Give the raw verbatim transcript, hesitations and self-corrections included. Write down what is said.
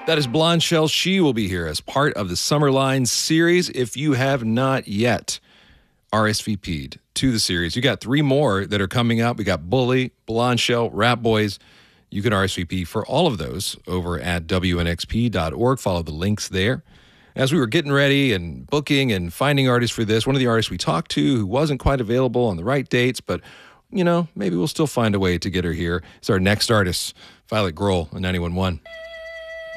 That is Blonde Shell. She will be here as part of the Summerline series. If you have not yet R S V P'd to the series, you got three more that are coming out. We got Bully, Blonde Shell, Rap Boys. You can R S V P for all of those over at W N X P dot org. Follow the links there. As we were getting ready and booking and finding artists for this, one of the artists we talked to who wasn't quite available on the right dates, but, you know, maybe we'll still find a way to get her here, is our next artist, Violet Grohl on ninety-one point one.